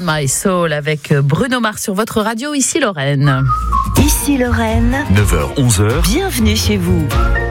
on My Soul avec Bruno Mars sur votre radio, ici Lorraine. Ici Lorraine, 9h-11h, bienvenue chez vous.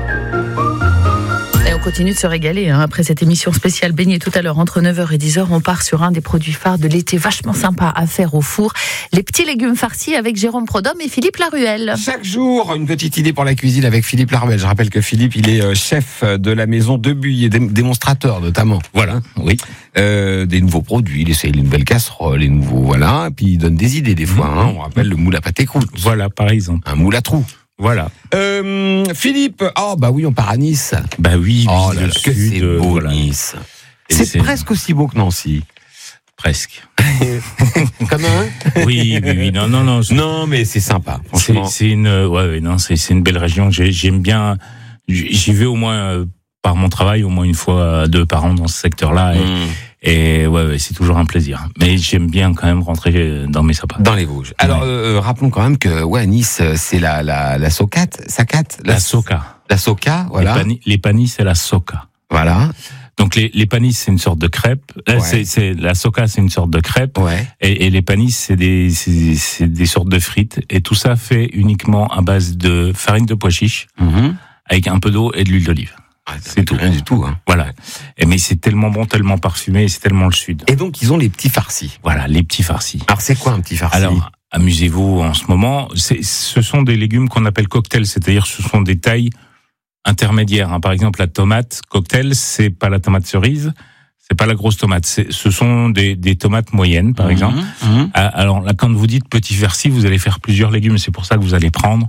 Et on continue de se régaler après cette émission spéciale baignée tout à l'heure entre 9h et 10h. On part sur un des produits phares de l'été vachement sympa à faire au four. Les petits légumes farcis avec Jérôme Prodhomme et Philippe Laruelle. Chaque jour, une petite idée pour la cuisine avec Philippe Laruelle. Je rappelle que Philippe, il est chef de la maison Debuy et démonstrateur notamment. voilà, oui. Des nouveaux produits, il essaye une nouvelle casserole, les nouveaux, voilà. Et puis il donne des idées des fois. On rappelle le moule à pâté croûte. Voilà, par exemple. Un moule à trous. Voilà. Philippe, oui, on part à Nice. Bah oui, Oh là là, que sud, c'est beau, voilà. Nice. Et C'est presque aussi beau que Nancy. Presque. Comme un? Oui. Non. Non, mais c'est sympa. Franchement. C'est une belle région. J'aime bien. J'y vais au moins par mon travail, au moins une fois, 2 par an dans ce secteur-là. Et c'est toujours un plaisir. Mais j'aime bien quand même rentrer dans mes sapins. Dans les Vosges. Alors, rappelons quand même que, Nice, c'est la Socat. La Soca. La Soca, voilà. Les panis, c'est la Soca. Voilà. Donc les panis, c'est une sorte de crêpe. C'est la Soca, c'est une sorte de crêpe. Ouais. Et les panis, c'est des sortes de frites. Et tout ça fait uniquement à base de farine de pois chiche, avec un peu d'eau et de l'huile d'olive. C'est tout. Rien du tout, hein. Voilà. Mais c'est tellement bon, tellement parfumé, et c'est tellement le sud. Et donc, ils ont les petits farcis. Voilà, les petits farcis. Alors, c'est quoi un petit farci? Alors, amusez-vous en ce moment. Ce sont des légumes qu'on appelle cocktails, c'est-à-dire ce sont des tailles intermédiaires. Par exemple, la tomate cocktail, c'est pas la tomate cerise, c'est pas la grosse tomate. Ce sont des tomates moyennes, par exemple. Alors là, quand vous dites petit farci, vous allez faire plusieurs légumes. C'est pour ça que vous allez prendre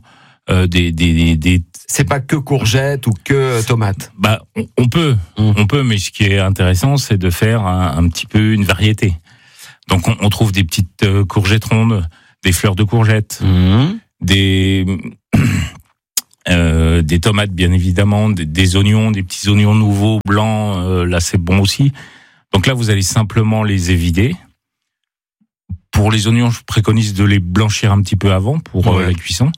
des. C'est pas que courgettes ou que tomates. On peut, mais ce qui est intéressant, c'est de faire un petit peu une variété. Donc, on trouve des petites courgettes rondes, des fleurs de courgettes, des tomates, bien évidemment, des oignons, des petits oignons nouveaux, blancs, là, c'est bon aussi. Donc là, vous allez simplement les évider. Pour les oignons, je préconise de les blanchir un petit peu avant pour la cuisson.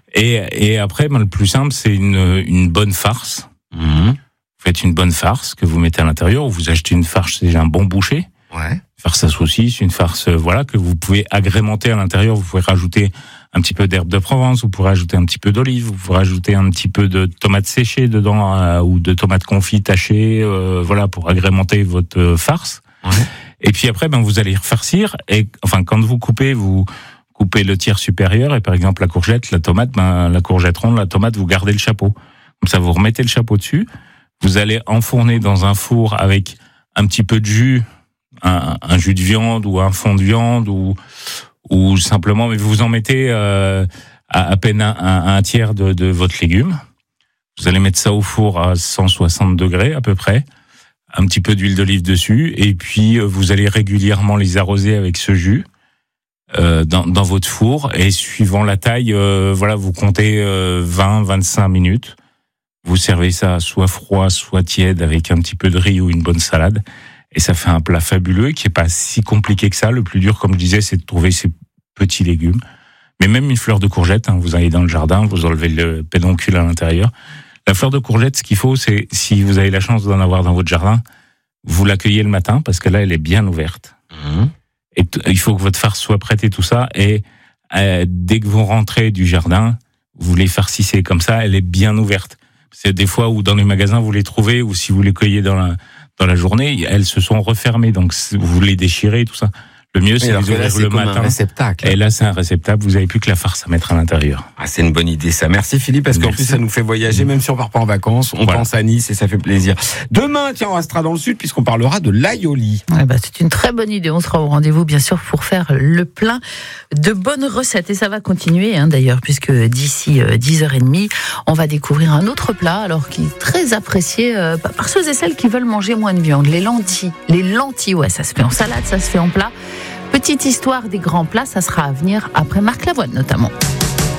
Et après, le plus simple, c'est une bonne farce. Vous faites une bonne farce que vous mettez à l'intérieur. Vous achetez une farce, déjà un bon boucher. Ouais. Farce à saucisse, une farce, que vous pouvez agrémenter à l'intérieur. Vous pouvez rajouter un petit peu d'herbe de Provence, vous pourrez ajouter un petit peu d'olive, vous pourrez ajouter un petit peu de tomates séchées dedans, ou de tomates confits tachées, pour agrémenter votre farce. Ouais. Et puis après, vous allez refarcir. Et quand vous coupez le tiers supérieur. Et par exemple, la courgette, la tomate, la courgette ronde, la tomate, vous gardez le chapeau. Comme ça, vous remettez le chapeau dessus. Vous allez enfourner dans un four avec un petit peu de jus, un jus de viande ou un fond de viande ou simplement, mais vous en mettez à peine un tiers de votre légume. Vous allez mettre ça au four à 160 degrés à peu près. Un petit peu d'huile d'olive dessus, et puis vous allez régulièrement les arroser avec ce jus dans votre four, et suivant la taille, vous comptez 20-25 minutes. Vous servez ça soit froid, soit tiède, avec un petit peu de riz ou une bonne salade, et ça fait un plat fabuleux qui est pas si compliqué que ça. Le plus dur, comme je disais, c'est de trouver ces petits légumes. Mais même une fleur de courgette, vous allez dans le jardin, vous enlevez le pédoncule à l'intérieur. La fleur de courgette, ce qu'il faut, c'est, si vous avez la chance d'en avoir dans votre jardin, vous l'accueillez le matin, parce que là, elle est bien ouverte. Et il faut que votre farce soit prête et tout ça. Et dès que vous rentrez du jardin, vous les farcissez comme ça, elle est bien ouverte. C'est des fois où dans les magasins, vous les trouvez, ou si vous les cueillez dans la journée, elles se sont refermées. Donc, vous les déchirez et tout ça. Le mieux, c'est de les ouvrir le matin. Un réceptacle. Et là, c'est un réceptacle. Vous n'avez plus que la farce à mettre à l'intérieur. C'est une bonne idée, ça. Merci Philippe, parce qu'en plus, ça nous fait voyager. Même si on part pas en vacances, on pense à Nice et ça fait plaisir. Demain, on restera dans le sud, puisqu'on parlera de l'aïoli. C'est une très bonne idée. On sera au rendez-vous, bien sûr, pour faire le plein de bonnes recettes. Et ça va continuer, d'ailleurs, puisque d'ici 10h30, on va découvrir un autre plat, alors qui est très apprécié par ceux et celles qui veulent manger moins de viande. Les lentilles. Les lentilles, ça se fait en salade, ça se fait en plat. Petite histoire des grands plats, ça sera à venir après Marc Lavoine notamment.